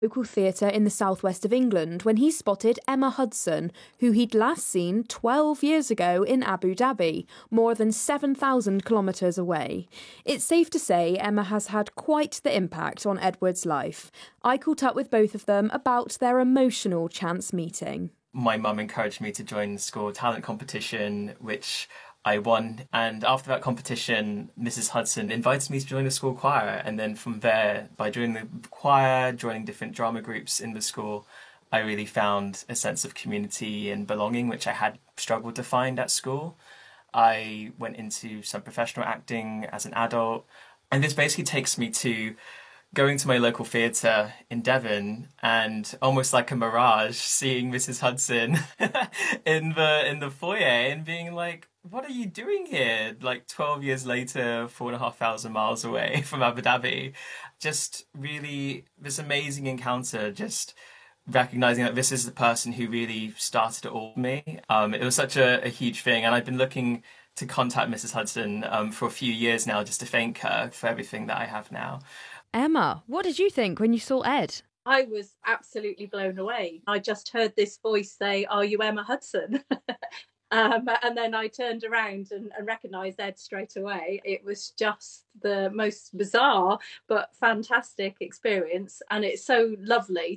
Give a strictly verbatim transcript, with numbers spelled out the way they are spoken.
Local theatre in the southwest of England when he spotted Emma Hudson, who he'd last seen twelve years ago in Abu Dhabi, more than seven thousand kilometres away. It's safe to say Emma has had quite the impact on Edward's life. I caught up with both of them about their emotional chance meeting. My mum encouraged me to join the school talent competition, which I won. And after that competition, Missus Hudson invited me to join the school choir. And then from there, by joining the choir, joining different drama groups in the school, I really found a sense of community and belonging, which I had struggled to find at school. I went into some professional acting as an adult. And this basically takes me to going to my local theatre in Devon and almost like a mirage, seeing Missus Hudson in the in the foyer and being like, what are you doing here? Like twelve years later, four and a half thousand miles away from Abu Dhabi. Just really this amazing encounter, just recognizing that this is the person who really started it all for me. Um, it was such a, a huge thing, and I've been looking to contact Missus Hudson um, for a few years now just to thank her for everything that I have now. Emma, what did you think when you saw Ed? I was absolutely blown away. I just heard this voice say, "Are you Emma Hudson?" um, and then I turned around and, and recognised Ed straight away. It was just the most bizarre but fantastic experience, and it's so lovely